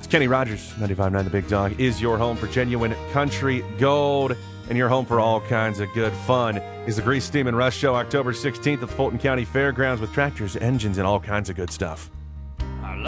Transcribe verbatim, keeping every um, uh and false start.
Kenny Rogers, ninety-five point nine The Big Dog, is your home for genuine country gold, and your home for all kinds of good fun. Is the Grease, Steam, and Rush Show, October sixteenth at the Fulton County Fairgrounds with tractors, engines, and all kinds of good stuff.